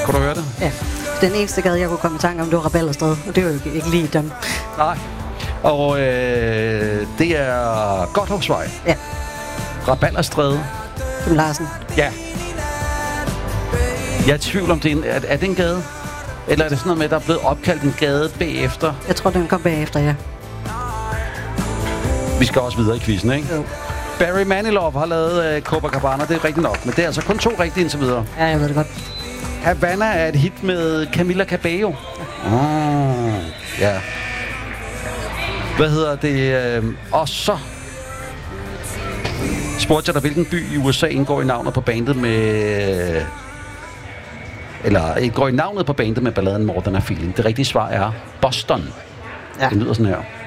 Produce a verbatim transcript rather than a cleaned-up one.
Kunne du høre det? Ja. Den eneste gade, jeg kunne komme i tanke om, det var Rabalderstræde, og det var jo ikke, ikke lige dem. Nej. Og øh, det er Godthåbsvej. Ja. Rabalderstræde. Kim Larsen. Ja. Jeg er i tvivl om, det er, en, er, er det en gade? Eller er det sådan noget med, at der er blevet opkaldt en gade bagefter? Jeg tror, den kom bagefter, ja. Vi skal også videre i quizzen, ikke? Jo. Barry Manilow har lavet uh, Copacabana, det er rigtigt nok. Men det er altså kun to rigtige indtil videre. Ja, jeg ved det godt. Havana er et hit med Camila Cabello. Oh, ja. Hvad hedder det? Uh, og så spurgte jeg dig, hvilken by i U S A indgår i navnet på bandet med... Eller indgår i navnet på bandet med balladen More Than a Feeling. Det rigtige svar er Boston. Ja. Det lyder sådan her.